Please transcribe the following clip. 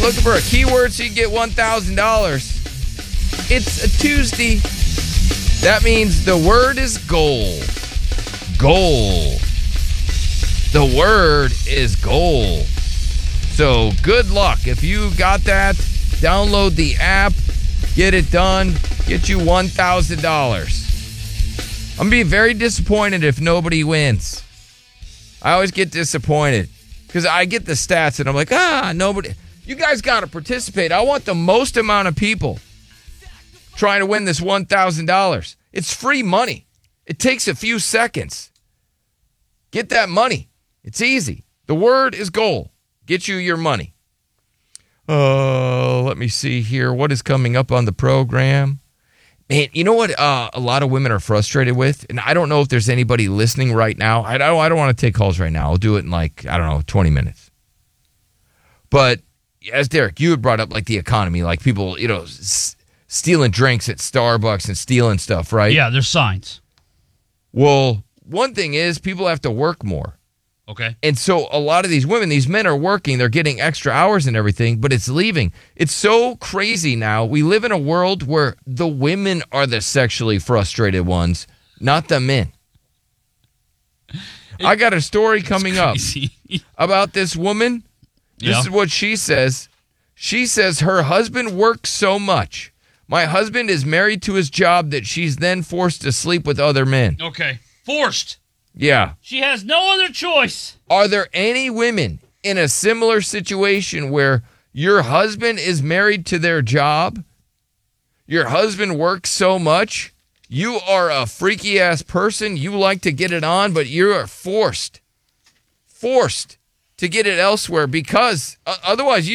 looking for a keyword so you can get $1,000. It's a Tuesday. That means the word is goal. Goal. The word is goal. So good luck. If you got that, download the app, get it done, get you $1,000. I'm going to be very disappointed if nobody wins. I always get disappointed because I get the stats and I'm like, nobody. You guys got to participate. I want the most amount of people trying to win this $1,000. It's free money. It takes a few seconds. Get that money. It's easy. The word is goal. Get you your money. Let me see here. What is coming up on the program? Man, you know what a lot of women are frustrated with? And I don't know if there's anybody listening right now. I don't want to take calls right now. I'll do it in 20 minutes. But as Derek, you had brought up the economy, people, stealing drinks at Starbucks and stealing stuff, right? Yeah, there's signs. Well, one thing is people have to work more. Okay. And so a lot of these women, these men are working, they're getting extra hours and everything, but it's leaving. It's so crazy now. We live in a world where the women are the sexually frustrated ones, not the men. I got a story coming up about this woman. This is what she says. She says her husband works so much. My husband is married to his job that she's then forced to sleep with other men. Okay. Forced. Yeah. She has no other choice. Are there any women in a similar situation where your husband is married to their job? Your husband works so much. You are a freaky ass person. You like to get it on, but you are forced to get it elsewhere because otherwise